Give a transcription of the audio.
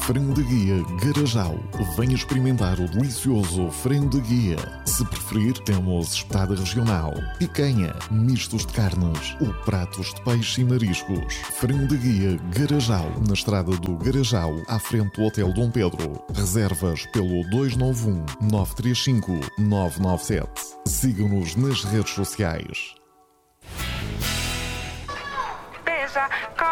Frango de Guia Garajal. Venha experimentar o delicioso frango de guia. Se preferir, temos espetada regional, picanha, mistos de carnes ou pratos de peixe e mariscos. Frango de Guia Garajal, na estrada do Garajal, à frente do Hotel Dom Pedro. Reservas pelo 291 935 997. Siga-nos nas redes sociais. Beija,